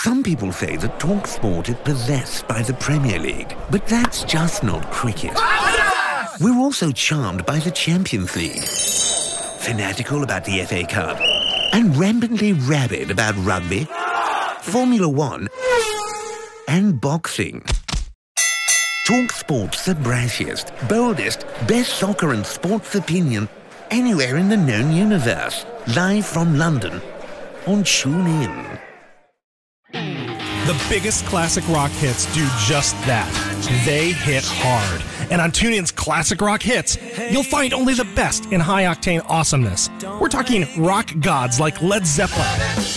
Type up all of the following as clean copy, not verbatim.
Some people say that TalkSport is possessed by the Premier League, but that's just not cricket. We're also charmed by the Champions League, fanatical about the FA Cup, and rampantly rabid about rugby, Formula One, and boxing. TalkSport's the brashiest, boldest, best soccer and sports opinion anywhere in the known universe. Live from London on TuneIn. The biggest classic rock hits do just that. They hit hard. And on TuneIn's Classic Rock Hits, you'll find only the best in high-octane awesomeness. We're talking rock gods like Led Zeppelin,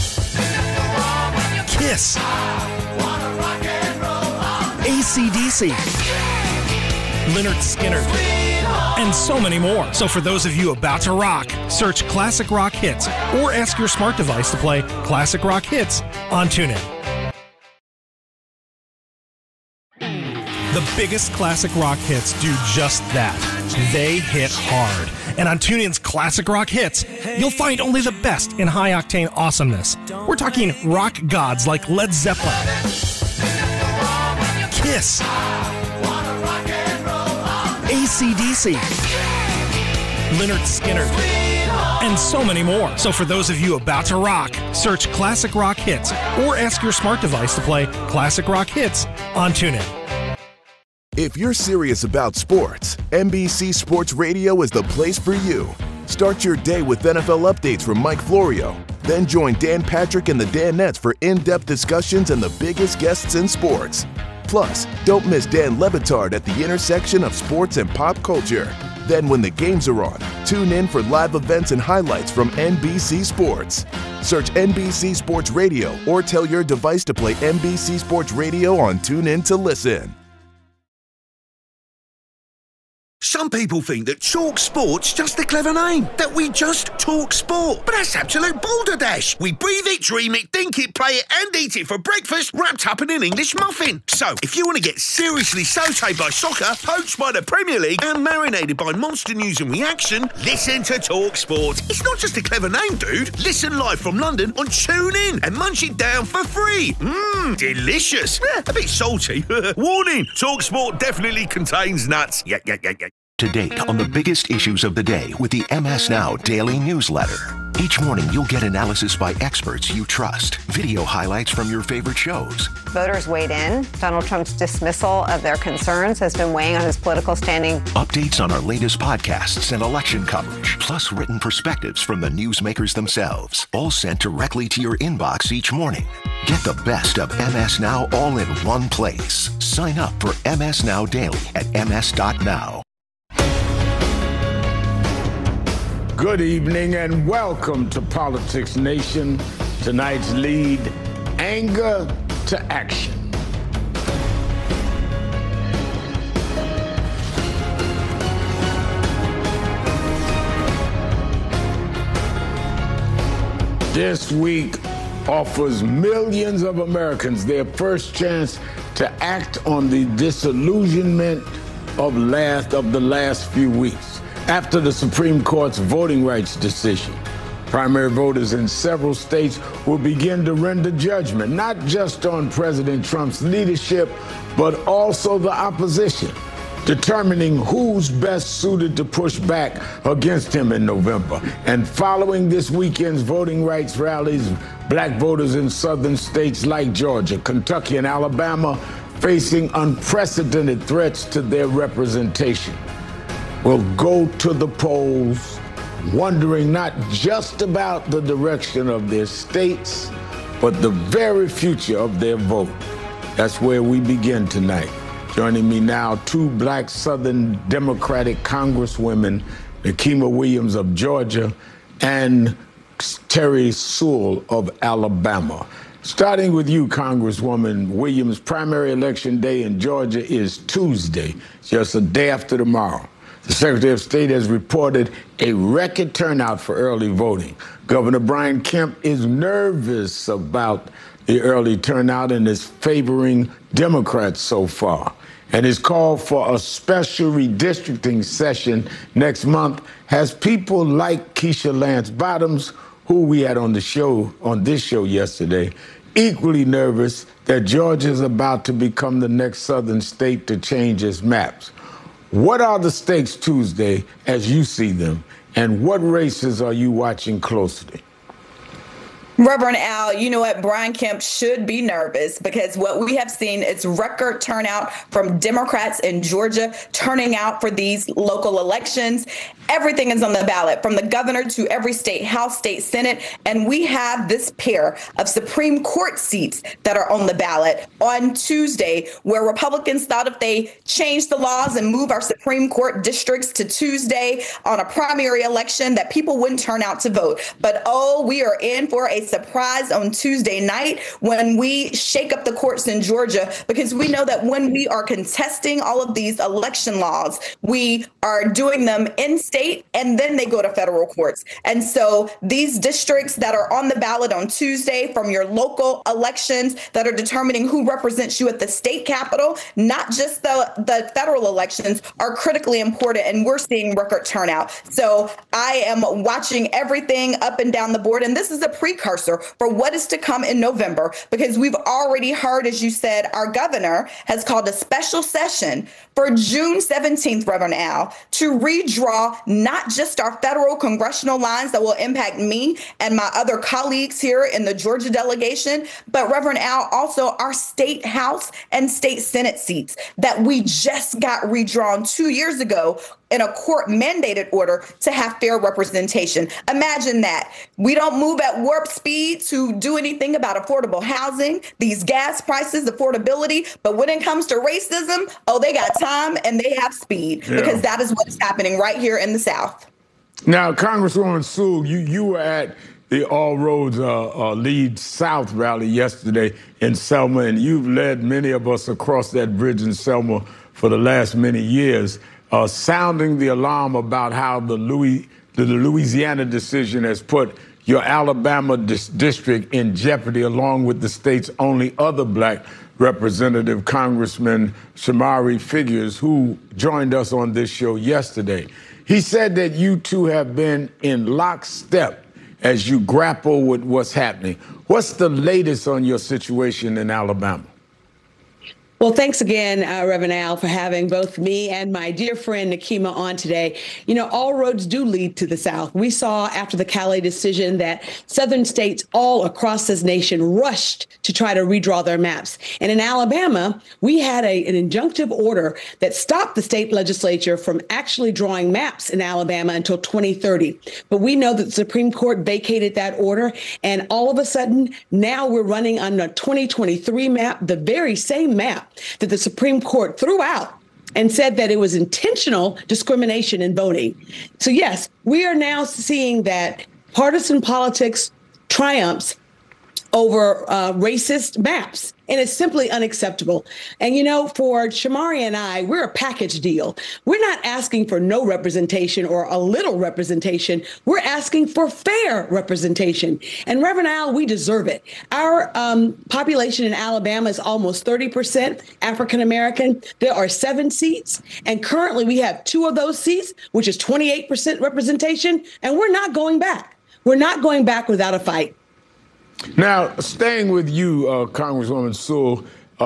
Kiss, AC/DC, Lynyrd Skynyrd, and so many more. So for those of you about to rock, search Classic Rock Hits or ask your smart device to play Classic Rock Hits on TuneIn. The biggest classic rock hits do just that. They hit hard. And on TuneIn's Classic Rock Hits, you'll find only the best in high-octane awesomeness. We're talking rock gods like Led Zeppelin, Kiss, AC/DC, Lynyrd Skynyrd, and so many more. So for those of you about to rock, search Classic Rock Hits or ask your smart device to play Classic Rock Hits on TuneIn. If you're serious about sports, NBC Sports Radio is the place for you. Start your day with NFL updates from Mike Florio. Then join Dan Patrick and the Danettes for in-depth discussions and the biggest guests in sports. Plus, don't miss Dan Le Batard at the intersection of sports and pop culture. Then when the games are on, tune in for live events and highlights from NBC Sports. Search NBC Sports Radio or tell your device to play NBC Sports Radio on TuneIn to listen. Some people think that Talk Sport's just a clever name, that we just talk sport. But that's absolute balderdash. We breathe it, dream it, think it, play it, and eat it for breakfast, wrapped up in an English muffin. So, if you want to get seriously sautéed by soccer, poached by the Premier League, and marinated by monster news and reaction, listen to Talk Sport. It's not just a clever name, dude. Listen live from London on TuneIn and munch it down for free. Delicious. A bit salty. Warning, Talk Sport definitely contains nuts. Yeah. To date on the biggest issues of the day with the MS Now daily newsletter. Each morning, you'll get analysis by experts you trust, video highlights from your favorite shows. Voters weighed in. Donald Trump's dismissal of their concerns has been weighing on his political standing. Updates on our latest podcasts and election coverage, plus written perspectives from the newsmakers themselves, all sent directly to your inbox each morning. Get the best of MS Now all in one place. Sign up for MS Now Daily at ms.now. Good evening and welcome to Politics Nation. Tonight's lead, anger to action. This week offers millions of Americans their first chance to act on the disillusionment of the last few weeks. After the Supreme Court's voting rights decision, primary voters in several states will begin to render judgment, not just on President Trump's leadership, but also the opposition, determining who's best suited to push back against him in November. And following this weekend's voting rights rallies, black voters in southern states like Georgia, Kentucky, and Alabama facing unprecedented threats to their representation will go to the polls wondering not just about the direction of their states, but the very future of their vote. That's where we begin tonight. Joining me now, two black Southern Democratic Congresswomen, Nikema Williams of Georgia and Terry Sewell of Alabama. Starting with you, Congresswoman Williams, primary election day in Georgia is Tuesday, just a day after tomorrow. The Secretary of State has reported a record turnout for early voting. Governor Brian Kemp is nervous about the early turnout and is favoring Democrats so far. And his call for a special redistricting session next month has people like Keisha Lance Bottoms, who we had on this show yesterday, equally nervous that Georgia is about to become the next southern state to change its maps. What are the stakes Tuesday as you see them, and what races are you watching closely? Reverend Al, you know what? Brian Kemp should be nervous because what we have seen is record turnout from Democrats in Georgia turning out for these local elections. Everything is on the ballot, from the governor to every state house, state senate. And we have this pair of Supreme Court seats that are on the ballot on Tuesday, where Republicans thought if they changed the laws and move our Supreme Court districts to Tuesday on a primary election, that people wouldn't turn out to vote. But, we are in for a surprise on Tuesday night when we shake up the courts in Georgia, because we know that when we are contesting all of these election laws, we are doing them in state and then they go to federal courts. And so these districts that are on the ballot on Tuesday from your local elections that are determining who represents you at the state capitol, not just the federal elections, are critically important. And we're seeing record turnout. So I am watching everything up and down the board. And this is a precursor for what is to come in November, because we've already heard, as you said, our governor has called a special session for June 17th, Reverend Al, to redraw not just our federal congressional lines that will impact me and my other colleagues here in the Georgia delegation, but Reverend Al, also our state house and state senate seats that we just got redrawn 2 years ago in a court mandated order to have fair representation. Imagine that. We don't move at warp speed to do anything about affordable housing, these gas prices, affordability. But when it comes to racism, they got time and they have speed, because that is what is happening right here in the South. Now, Congresswoman Sewell, you were at the All Roads Lead South rally yesterday in Selma, and you've led many of us across that bridge in Selma for the last many years. Sounding the alarm about how the Louisiana decision has put your Alabama district in jeopardy, along with the state's only other black representative, Congressman Shamari Figures, who joined us on this show yesterday. He said that you two have been in lockstep as you grapple with what's happening. What's the latest on your situation in Alabama? Well, thanks again, Reverend Al, for having both me and my dear friend Nakima on today. You know, all roads do lead to the South. We saw after the Calais decision that southern states all across this nation rushed to try to redraw their maps. And in Alabama, we had an injunctive order that stopped the state legislature from actually drawing maps in Alabama until 2030. But we know that the Supreme Court vacated that order. And all of a sudden, now we're running on a 2023 map, the very same map that the Supreme Court threw out and said that it was intentional discrimination in voting. So, yes, we are now seeing that partisan politics triumphs over racist maps. And it's simply unacceptable. And, you know, for Shamari and I, we're a package deal. We're not asking for no representation or a little representation. We're asking for fair representation. And Reverend Al, we deserve it. Our population in Alabama is almost 30% African-American. There are 7 seats. And currently we have 2 of those seats, which is 28% representation. And we're not going back. We're not going back without a fight. Now, staying with you, Congresswoman Sewell,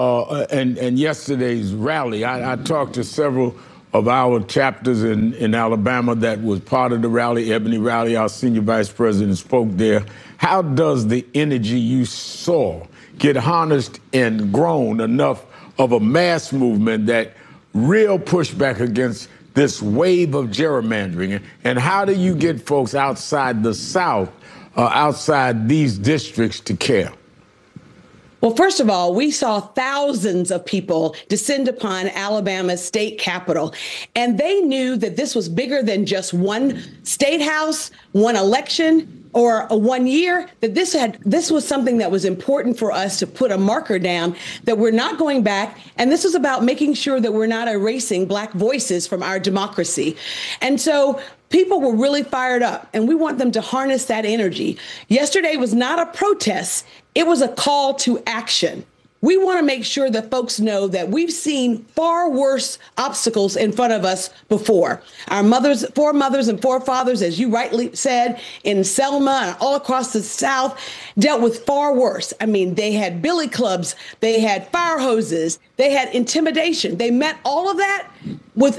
and yesterday's rally, I talked to several of our chapters in Alabama that was part of the rally. Ebony Rally, our senior vice president, spoke there. How does the energy you saw get harnessed and grown enough of a mass movement that real pushback against this wave of gerrymandering? And how do you get folks outside the South, outside these districts, to care? Well, first of all, we saw thousands of people descend upon Alabama's state capitol, and they knew that this was bigger than just one state house, one election, or a 1 year, that this was something that was important for us to put a marker down, that we're not going back. And this was about making sure that we're not erasing Black voices from our democracy. And so people were really fired up, and we want them to harness that energy. Yesterday was not a protest. It was a call to action. we want to make sure that folks know that we've seen far worse obstacles in front of us before. Our foremothers and forefathers, as you rightly said, in Selma and all across the South, dealt with far worse. I mean, they had billy clubs, they had fire hoses, they had intimidation. They met all of that with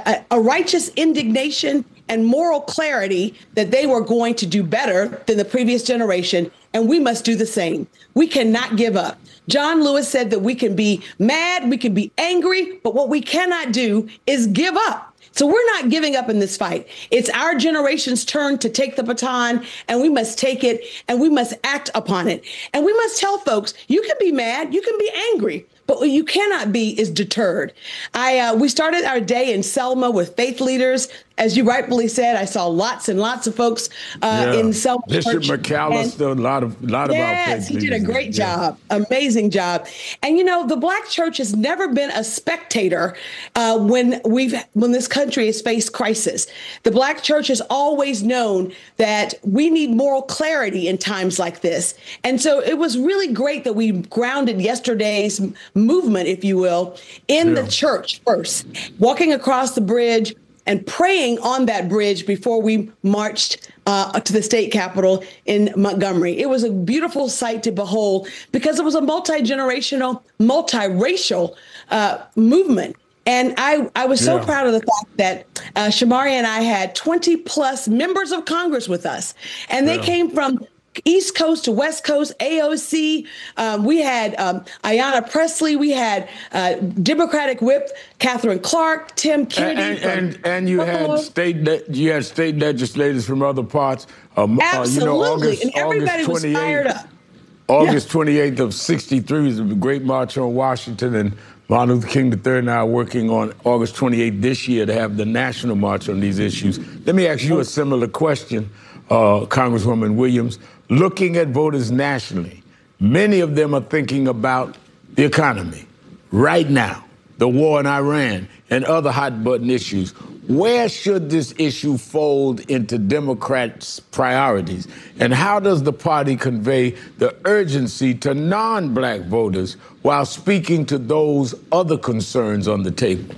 a righteous indignation and moral clarity that they were going to do better than the previous generation, and we must do the same. We cannot give up. John Lewis said that we can be mad, we can be angry, but what we cannot do is give up. So we're not giving up in this fight. It's our generation's turn to take the baton, and we must take it, and we must act upon it. And we must tell folks, you can be mad, you can be angry, but what you cannot be is deterred. We started our day in Selma with faith leaders. As you rightfully said, I saw lots and lots of folks in Selma. Bishop Church. McAllister, a lot of our faith Yes, he did a great job, amazing job. And you know, the Black church has never been a spectator when this country has faced crisis. The Black church has always known that we need moral clarity in times like this. And so it was really great that we grounded yesterday's movement, if you will, in the church first, walking across the bridge and praying on that bridge before we marched to the state capitol in Montgomery. It was a beautiful sight to behold because it was a multi-generational, multiracial movement. And I was so proud of the fact that Shamari and I had 20 plus members of Congress with us, and they came from East Coast to West Coast, AOC. We had Ayanna Pressley. We had Democratic Whip Catherine Clark, Tim Kennedy, and you had state legislators from other parts. Absolutely, and everybody was fired up. August 28th of '63 was a great march on Washington, and Martin Luther King III and I are working on August 28th this year to have the national march on these issues. Let me ask you a similar question, Congresswoman Williams. Looking at voters nationally, many of them are thinking about the economy right now, the war in Iran, and other hot-button issues. Where should this issue fold into Democrats' priorities? And how does the party convey the urgency to non-Black voters while speaking to those other concerns on the table?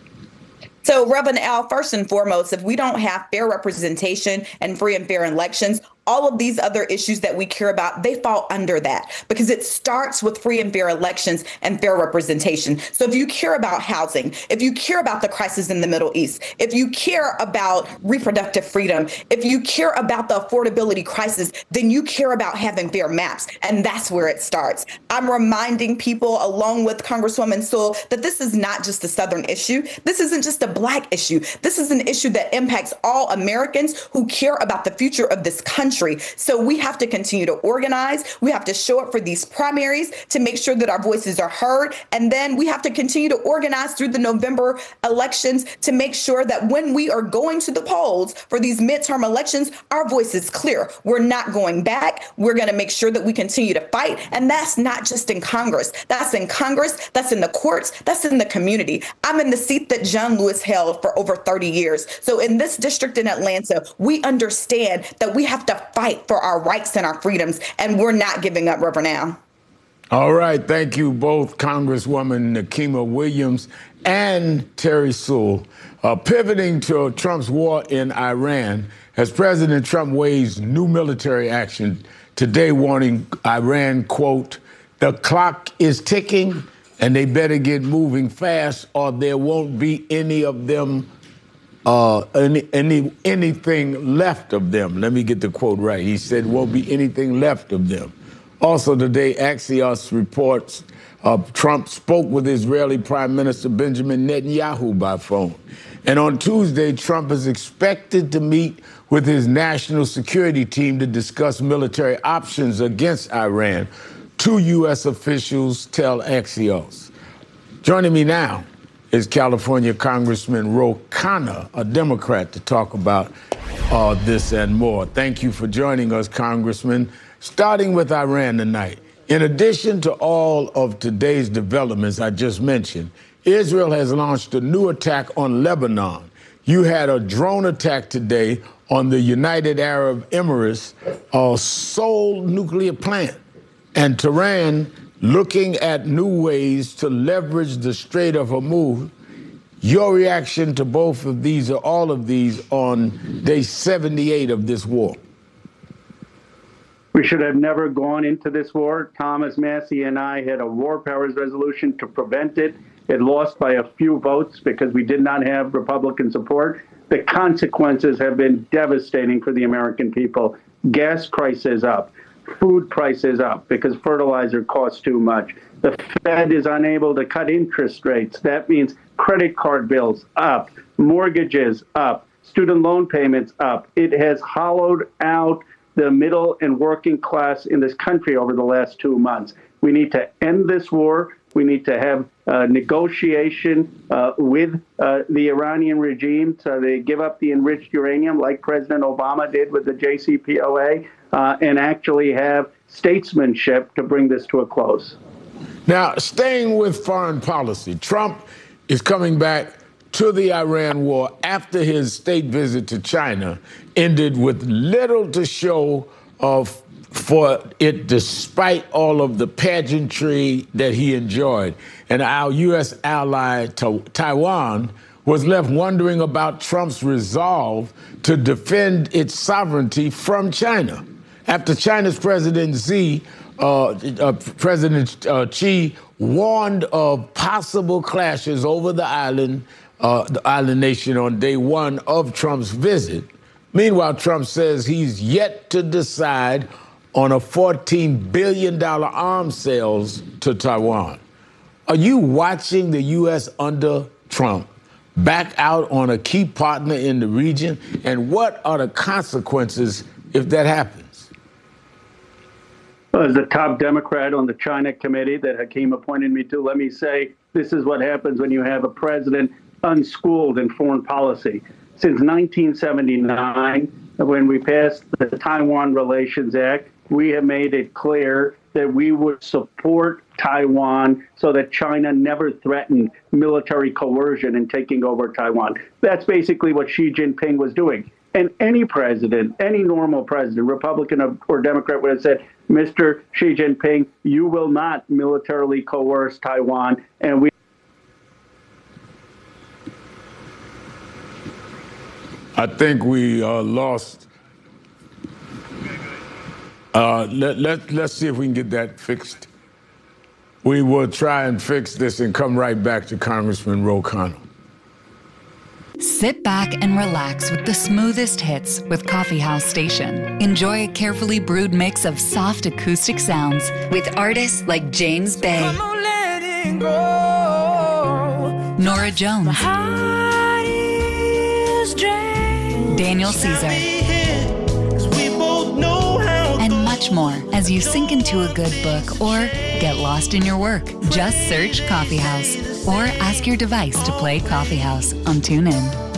So, Reverend Al, first and foremost, if we don't have fair representation and free and fair elections, all of these other issues that we care about, they fall under that because it starts with free and fair elections and fair representation. So if you care about housing, if you care about the crisis in the Middle East, if you care about reproductive freedom, if you care about the affordability crisis, then you care about having fair maps. And that's where it starts. I'm reminding people, along with Congresswoman Sewell, that this is not just a Southern issue. This isn't just a Black issue. This is an issue that impacts all Americans who care about the future of this country. So we have to continue to organize. We have to show up for these primaries to make sure that our voices are heard. And then we have to continue to organize through the November elections to make sure that when we are going to the polls for these midterm elections, our voice is clear. We're not going back. We're going to make sure that we continue to fight. And that's not just in Congress. That's in Congress. That's in the courts. That's in the community. I'm in the seat that John Lewis held for over 30 years. So in this district in Atlanta, we understand that we have to fight for our rights and our freedoms, and we're not giving up, Reverend Al. All right. Thank you both, Congresswoman Nikema Williams and Terry Sewell. Pivoting to Trump's war in Iran, as President Trump weighs new military action today, warning Iran, quote, "The clock is ticking and they better get moving fast or there won't be any of them anything left of them." Let me get the quote right. He said, "Won't be anything left of them." Also today, Axios reports Trump spoke with Israeli Prime Minister Benjamin Netanyahu by phone. And on Tuesday, Trump is expected to meet with his national security team to discuss military options against Iran. Two U.S. officials tell Axios. Joining me now is California Congressman Ro Khanna, a Democrat, to talk about this and more. Thank you for joining us, Congressman. Starting with Iran tonight, in addition to all of today's developments I just mentioned, Israel has launched a new attack on Lebanon. You had a drone attack today on the United Arab Emirates Seoul nuclear plant. And Tehran looking at new ways to leverage the Strait of Hormuz. Your reaction to both of these or all of these on day 78 of this war? We should have never gone into this war. Thomas Massie and I had a war powers resolution to prevent it. It lost by a few votes because we did not have Republican support. The consequences have been devastating for the American people. Gas prices up, food prices up because fertilizer costs too much. The Fed is unable to cut interest rates. That means credit card bills up, mortgages up, student loan payments up. It has hollowed out the middle and working class in this country over the last 2 months. We need to end this war. We need to have negotiation with the Iranian regime so they give up the enriched uranium like President Obama did with the JCPOA and actually have statesmanship to bring this to a close. Now, staying with foreign policy, Trump is coming back to the Iran war after his state visit to China ended with little to show for it, despite all of the pageantry that he enjoyed. And our U.S. ally, Taiwan, was left wondering about Trump's resolve to defend its sovereignty from China. After China's President Xi warned of possible clashes over the island nation on day one of Trump's visit. Meanwhile, Trump says he's yet to decide on a $14 billion arms sales to Taiwan. Are you watching the U.S. under Trump back out on a key partner in the region? And what are the consequences if that happens? Well, as the top Democrat on the China committee that Hakeem appointed me to, let me say this is what happens when you have a president unschooled in foreign policy. Since 1979, when we passed the Taiwan Relations Act, we have made it clear that we would support Taiwan so that China never threatened military coercion in taking over Taiwan. That's basically what Xi Jinping was doing. And any president, any normal president, Republican or Democrat, would have said, Mr. Xi Jinping, you will not militarily coerce Taiwan. And we I think we lost. Let's see if we can get that fixed. We will try and fix this and come right back to Congressman Ro Khanna. Sit back and relax with the smoothest hits with Coffee House Station. Enjoy a carefully brewed mix of soft acoustic sounds with artists like James Bay, Nora Jones, Daniel Caesar, and much more as you sink into a good book or get lost in your work. Just search Coffee House or ask your device to play Coffee House on TuneIn.